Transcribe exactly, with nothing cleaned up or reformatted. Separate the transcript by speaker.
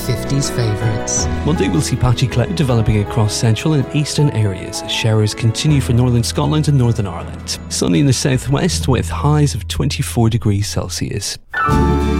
Speaker 1: fifties favourites.
Speaker 2: Monday will see patchy cloud developing across central and eastern areas as showers continue for northern Scotland and Northern Ireland. Sunny in the southwest with highs of twenty-four degrees Celsius.